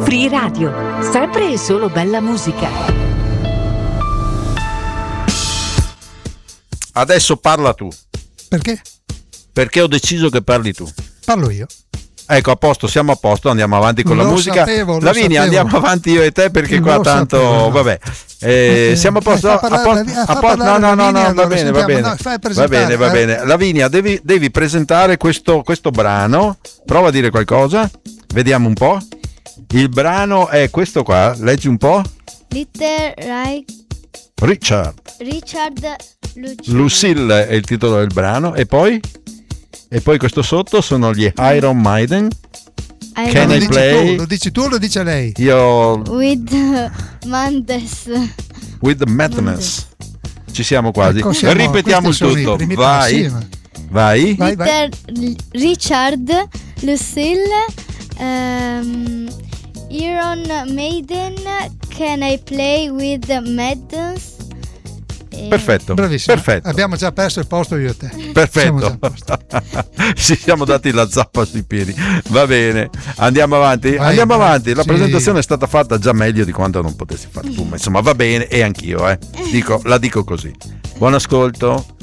Free Radio, sempre e solo bella musica. Adesso parla tu. Perché? Perché ho deciso che parli tu. Parlo io. Ecco, a posto, siamo a posto, andiamo avanti con la musica. Lavinia, andiamo avanti io e te perché qua tanto sapevo. Vabbè. Siamo a posto. No, va bene. Va bene. Lavinia, devi presentare questo brano. Prova a dire qualcosa. Vediamo un po'. Il brano è questo qua, leggi un po'. Little Richard Lucille è il titolo del brano. E poi questo sotto sono gli Iron Maiden. Can I play? Lo dici tu o lo dice lei? Io With Madness. Ci siamo quasi. Ecco, ripetiamo il tutto. Vai. Little Richard Lucille, Iron Maiden, Can I play with Madness? Perfetto, bravissimo. Perfetto. Abbiamo già perso il posto io e te. Perfetto. Ci siamo dati la zappa sui piedi. Va bene, andiamo avanti. Vai. La presentazione è stata fatta già meglio di quanto non potessi fare tu, ma insomma va bene, e anch'io la dico così. Buon ascolto.